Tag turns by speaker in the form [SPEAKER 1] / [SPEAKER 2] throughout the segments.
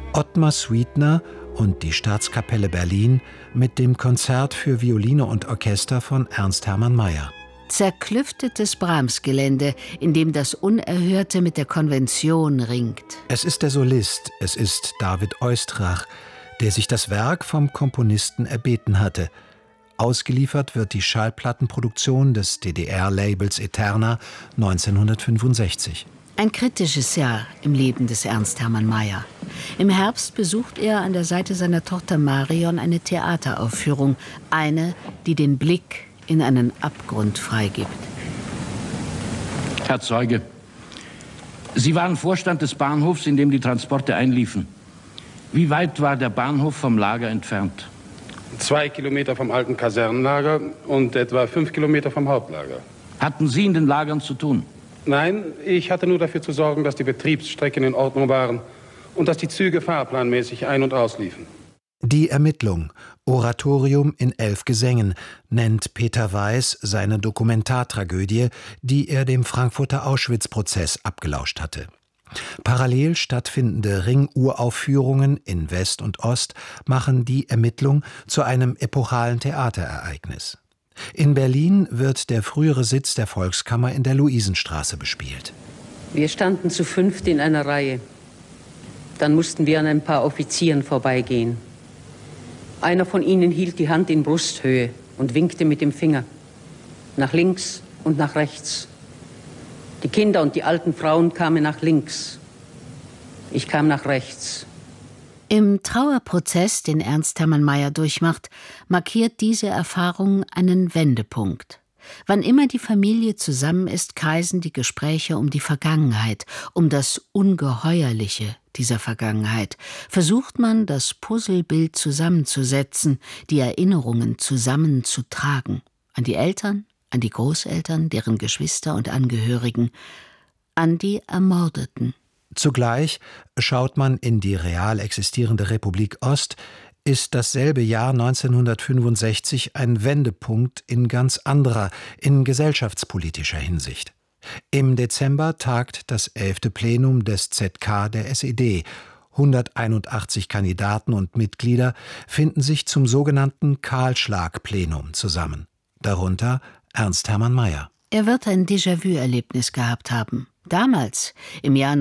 [SPEAKER 1] Ottmar Sweetner und die Staatskapelle Berlin mit dem Konzert für Violine und Orchester von Ernst Hermann Meyer.
[SPEAKER 2] Zerklüftetes Brahms-Gelände, in dem das Unerhörte mit der Konvention ringt.
[SPEAKER 1] Es ist der Solist, es ist David Oistrakh, der sich das Werk vom Komponisten erbeten hatte. Ausgeliefert wird die Schallplattenproduktion des DDR-Labels Eterna 1965.
[SPEAKER 2] Ein kritisches Jahr im Leben des Ernst Hermann Meyer. Im Herbst besucht er an der Seite seiner Tochter Marion eine Theateraufführung. Eine, die den Blick in einen Abgrund freigibt.
[SPEAKER 3] Herr Zeuge, Sie waren Vorstand des Bahnhofs, in dem die Transporte einliefen. Wie weit war der Bahnhof vom Lager entfernt?
[SPEAKER 4] 2 Kilometer vom alten Kasernenlager und etwa 5 Kilometer vom Hauptlager.
[SPEAKER 3] Hatten Sie in den Lagern zu tun?
[SPEAKER 4] Nein, ich hatte nur dafür zu sorgen, dass die Betriebsstrecken in Ordnung waren und dass die Züge fahrplanmäßig ein- und ausliefen.
[SPEAKER 1] Die Ermittlung, Oratorium in 11 Gesängen, nennt Peter Weiß seine Dokumentartragödie, die er dem Frankfurter Auschwitz-Prozess abgelauscht hatte. Parallel stattfindende Ringuraufführungen in West und Ost machen die Ermittlung zu einem epochalen Theaterereignis. In Berlin wird der frühere Sitz der Volkskammer in der Luisenstraße bespielt.
[SPEAKER 5] Wir standen zu 5 in einer Reihe. Dann mussten wir an ein paar Offizieren vorbeigehen. Einer von ihnen hielt die Hand in Brusthöhe und winkte mit dem Finger. Nach links und nach rechts. Die Kinder und die alten Frauen kamen nach links. Ich kam nach rechts.
[SPEAKER 2] Im Trauerprozess, den Ernst Hermann Meyer durchmacht, markiert diese Erfahrung einen Wendepunkt. Wann immer die Familie zusammen ist, kreisen die Gespräche um die Vergangenheit, um das Ungeheuerliche dieser Vergangenheit. Versucht man, das Puzzlebild zusammenzusetzen, die Erinnerungen zusammenzutragen. An die Eltern, an die Großeltern, deren Geschwister und Angehörigen, an die Ermordeten.
[SPEAKER 1] Zugleich schaut man in die real existierende Republik Ost, ist dasselbe Jahr 1965 ein Wendepunkt in ganz anderer, in gesellschaftspolitischer Hinsicht. Im Dezember tagt das 11. Plenum des ZK der SED. 181 Kandidaten und Mitglieder finden sich zum sogenannten Kahlschlag-Plenum zusammen. Darunter Ernst Hermann Meyer.
[SPEAKER 2] Er wird ein Déjà-vu-Erlebnis gehabt haben. Damals, im Jahr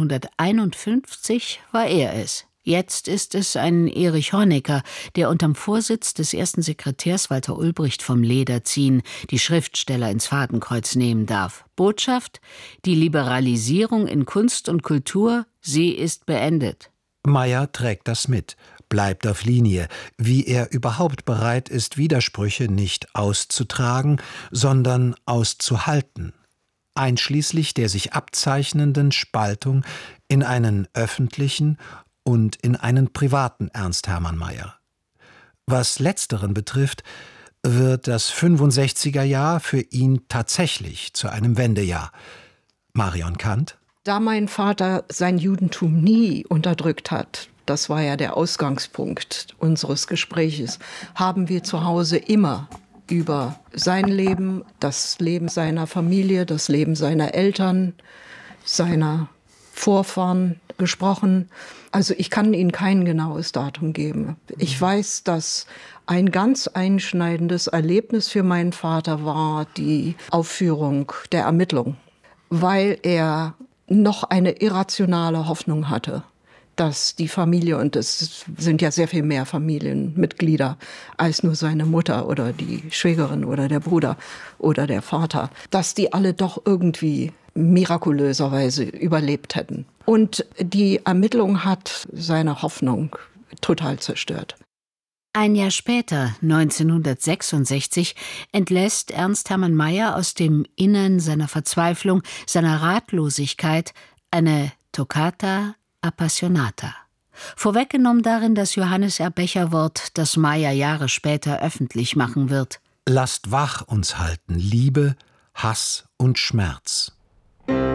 [SPEAKER 2] 1951, war er es. Jetzt ist es ein Erich Honecker, der unterm Vorsitz des ersten Sekretärs Walter Ulbricht vom Leder ziehen, die Schriftsteller ins Fadenkreuz nehmen darf. Botschaft: Die Liberalisierung in Kunst und Kultur, sie ist beendet.
[SPEAKER 1] Meyer trägt das mit, bleibt auf Linie, wie er überhaupt bereit ist, Widersprüche nicht auszutragen, sondern auszuhalten. Einschließlich der sich abzeichnenden Spaltung in einen öffentlichen und in einen privaten Ernst Hermann Meyer. Was letzteren betrifft, wird das 65er Jahr für ihn tatsächlich zu einem Wendejahr. Marion Kant?
[SPEAKER 6] Da mein Vater sein Judentum nie unterdrückt hat, das war ja der Ausgangspunkt unseres Gespräches, haben wir zu Hause immer über sein Leben, das Leben seiner Familie, das Leben seiner Eltern, seiner Vorfahren gesprochen. Also ich kann Ihnen kein genaues Datum geben. Ich weiß, dass ein ganz einschneidendes Erlebnis für meinen Vater war die Aufführung der Ermittlung, weil er noch eine irrationale Hoffnung hatte, dass die Familie, und es sind ja sehr viel mehr Familienmitglieder als nur seine Mutter oder die Schwägerin oder der Bruder oder der Vater, dass die alle doch irgendwie mirakulöserweise überlebt hätten. Und die Ermittlung hat seine Hoffnung total zerstört.
[SPEAKER 2] Ein Jahr später, 1966, entlässt Ernst Hermann Meyer aus dem Innern seiner Verzweiflung, seiner Ratlosigkeit, eine Toccata Appassionata. Vorweggenommen darin das Johannes R. Becher-Wort, das Meyer Jahre später öffentlich machen wird.
[SPEAKER 1] Lasst wach uns halten Liebe, Hass und Schmerz.